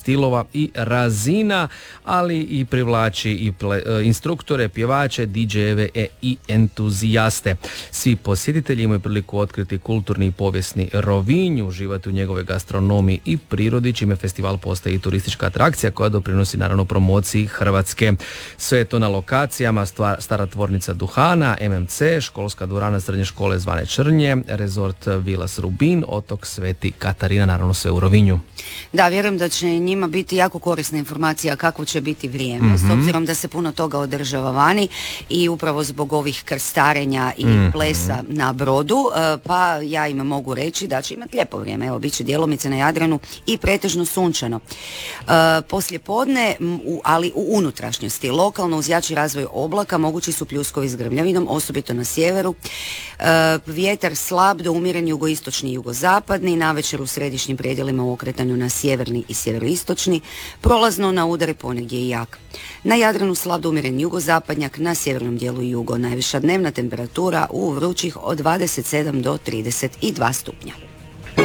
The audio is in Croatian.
stilova i razina, ali i privlači i instruktore, pjevače, DJ-eve i entuzijaste. Svi posjetitelji imaju priliku otkriti kulturni i povijesni Rovinj, uživati u njegove gastronomiji i prirodi, čime festival postaje i turistička atrakcija koja doprinosi naravno promociji Hrvatske. Sve je to na lokacijama Stara tvornica duhana, MMC, školska dvorana srednje škole Zvane Črnje, rezort Vilas Rubin, otok Sveti Katarina, naravno sve u Rovinju. Da, vjerujem da će njima biti jako korisna informacija kako će biti vrijeme, s obzirom da se puno toga održava vani i upravo zbog ovih krstarenja i plesa na brodu, pa ja im mogu reći da će imati lijepo vrijeme. Evo, bit će djelomice na Jadranu i pretežno sunčano. Poslije podne, ali u unutrašnjosti, lokalno uz jači razvoj oblaka mogući su pljuskovi s grmljavinom, osobito na sjeveru. Vjetar slab do umjeren jugoistočni i jugozapadni, navečer u središnjim predjelima u okretanju na sjeverni i sjeveroistočni, prolazno na udare ponegdje i jak. Na Jadranu slab do umjeren jugozapadnjak, na sjevernom dijelu jugo. Najviša dnevna temperatura u vrućih od 27 do 32 stupnja.